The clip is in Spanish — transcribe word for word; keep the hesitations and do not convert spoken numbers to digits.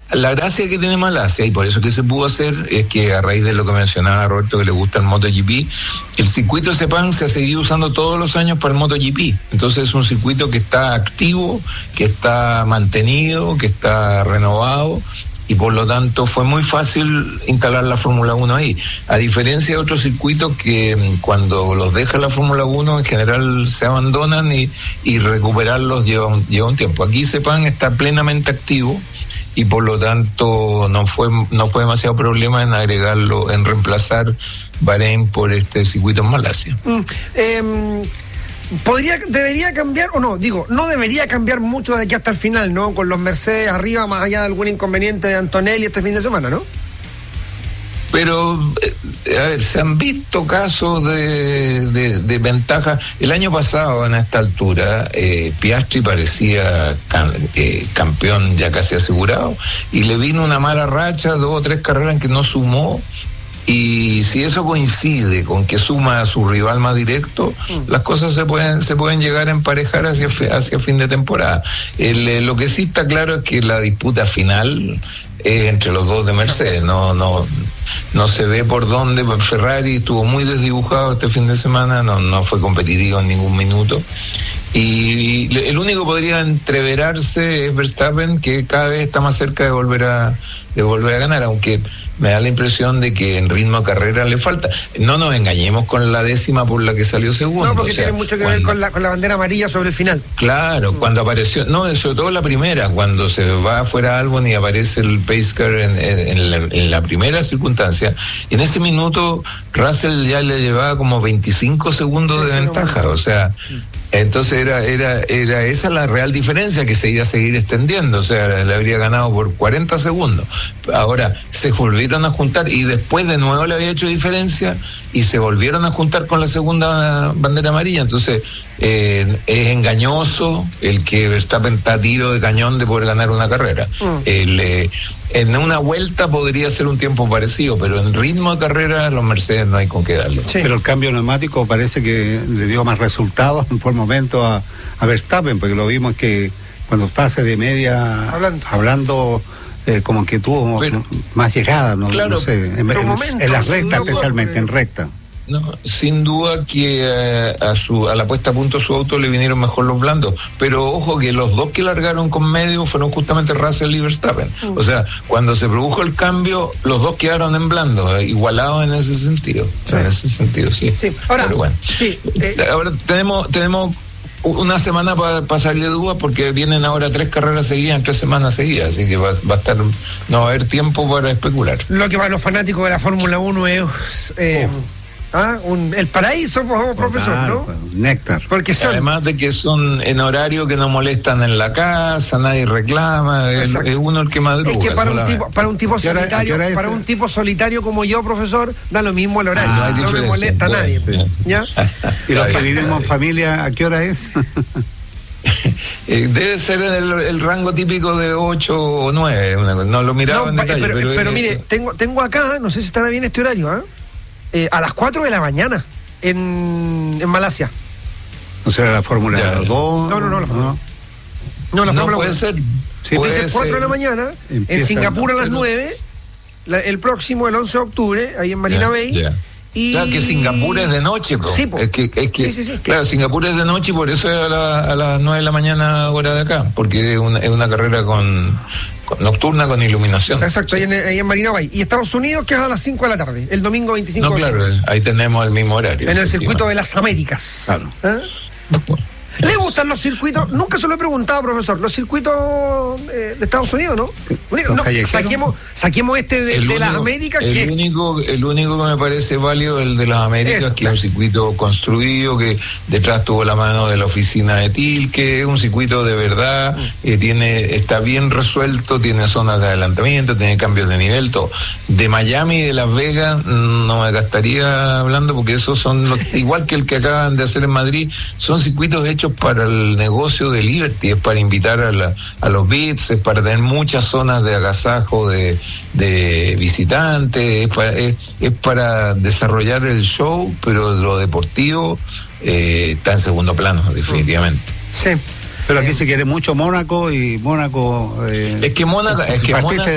La gracia que tiene Malasia, y por eso que se pudo hacer, es que a raíz de lo que mencionaba Roberto, que le gusta el MotoGP, el circuito Sepang se ha seguido usando todos los años para el MotoGP. Entonces es un circuito que está activo, que está mantenido, que está renovado, y por lo tanto fue muy fácil instalar la Fórmula uno ahí. A diferencia de otros circuitos que cuando los deja la Fórmula uno en general se abandonan y, y recuperarlos lleva un, lleva un tiempo. Aquí Sepang está plenamente activo y por lo tanto no fue no fue demasiado problema en agregarlo, en reemplazar Bahrein por este circuito en Malasia. Mm, eh... ¿Podría, debería cambiar o no? Digo, no debería cambiar mucho de aquí hasta el final, ¿no? Con los Mercedes arriba, más allá de algún inconveniente de Antonelli este fin de semana, ¿no? Pero, eh, a ver, se han visto casos de, de, de ventaja. El año pasado, en esta altura, eh, Piastri parecía can, eh, campeón ya casi asegurado, y le vino una mala racha, dos o tres carreras en que no sumó. Y si eso coincide con que suma a su rival más directo, mm. las cosas se pueden se pueden llegar a emparejar hacia hacia fin de temporada. El, lo que sí está claro es que la disputa final es entre los dos de Mercedes. No no no se ve por dónde. Ferrari estuvo muy desdibujado este fin de semana, no no fue competitivo en ningún minuto. Y el único que podría entreverarse es Verstappen, que cada vez está más cerca de volver a de volver a ganar, aunque me da la impresión de que en ritmo de carrera le falta. No nos engañemos con la décima por la que salió segundo. No, porque o sea, tiene mucho que cuando, ver con la, con la bandera amarilla sobre el final. Claro, mm. cuando apareció, no, sobre todo la primera, cuando se va afuera Albon y aparece el pace car en, en, en, la, en la primera circunstancia, en ese minuto Russell ya le llevaba como veinticinco segundos sí, de ventaja, no, o sea... Mm. Entonces era era era esa la real diferencia, que se iba a seguir extendiendo, o sea, le habría ganado por cuarenta segundos. Ahora se volvieron a juntar y después de nuevo le había hecho diferencia y se volvieron a juntar con la segunda bandera amarilla. Entonces eh, es engañoso el que Verstappen está a tiro de cañón de poder ganar una carrera. Mm. El, eh, en una vuelta podría ser un tiempo parecido, pero en ritmo de carrera los Mercedes no hay con qué darlo. Sí. Pero el cambio neumático parece que le dio más resultados por momento a, a Verstappen, porque lo vimos que cuando pase de media hablando, hablando eh, como que tuvo pero, más llegada, no, claro, no sé, en, en, en las rectas especialmente, porque... en recta. No, sin duda que eh, a su a la puesta a punto su auto le vinieron mejor los blandos, pero ojo que los dos que largaron con medio fueron justamente Russell y Verstappen. Mm. O sea, cuando se produjo el cambio, los dos quedaron en blando, eh, igualados en ese sentido. Sí. En ese sentido, sí. sí. Ahora, pero bueno. Sí, eh, ahora tenemos tenemos una semana para pa salir de dudas, porque vienen ahora tres carreras seguidas en tres semanas seguidas, así que va, va a estar, no va a haber tiempo para especular. Lo que para los fanáticos de la Fórmula uno es eh, oh. ¿Ah? Un, el paraíso, pues, profesor, ¿no? Pues, néctar. Porque son... Además de que son en horario que no molestan en la casa, nadie reclama, es, es uno el que madruga. Es que para un tipo, para un tipo solitario, hora, para un tipo solitario como yo, profesor, da lo mismo el horario. Ah, no no me molesta a nadie. Bueno, ¿ya? ¿Y los que vivimos en familia, a qué hora es? Debe ser el, el rango típico de ocho o nueve, no lo miraba no, en detalle. Pero, pero, pero mire, tengo, tengo acá, no sé si estará bien este horario, ¿ah? ¿eh? Eh, a las cuatro de la mañana en, en Malasia. ¿No será la Fórmula dos? No, no, no, la Fórmula no. No, la no, Fórmula puede ser. Sí, puede ser cuatro de la mañana, empieza en Singapur a las nueve, la, el próximo, el once de octubre, ahí en Marina yeah, Bay. Yeah. Y... Claro que Singapur es de noche, po. Sí, po. Es que, es que, sí, sí, sí. Claro, Singapur es de noche y por eso es a, la, a las nueve de la mañana hora de acá, porque es una, es una carrera con, con nocturna con iluminación. Exacto, sí. ahí, en, ahí en Marina Bay. Y Estados Unidos, que es a las cinco de la tarde, el domingo veinticinco no, de octubre. Claro, ahí tenemos el mismo horario. En el circuito de las Américas. Claro. ¿Eh? ¿Le gustan los circuitos? Nunca se lo he preguntado, profesor. Los circuitos eh, de Estados Unidos, ¿no? no saquemos, saquemos este de, único, de las Américas. El, que único, el único que me parece válido es el de las Américas, Eso, que claro. es un circuito construido, que detrás tuvo la mano de la oficina de Til, que es un circuito de verdad, mm. eh, tiene está bien resuelto, tiene zonas de adelantamiento, tiene cambios de nivel, todo. De Miami y de Las Vegas no me gastaría hablando, porque esos son los, igual que el que acaban de hacer en Madrid, son circuitos hechos para el negocio de Liberty, es para invitar a, la, a los V I Ps, es para tener muchas zonas de agasajo de, de visitantes, es para, es, es para desarrollar el show, pero lo deportivo eh, está en segundo plano, definitivamente. Sí. Pero aquí se quiere mucho Mónaco y Mónaco... Eh, es que Mónaco... Es que Mónaco